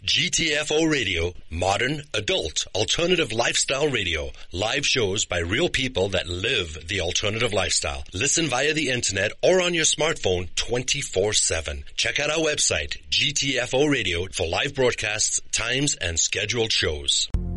GTFO Radio, modern, adult, alternative lifestyle radio. Live shows by real people that live the alternative lifestyle. Listen via the internet or on your smartphone 24/7. Check out our website, GTFO Radio, for live broadcasts, times, and scheduled shows.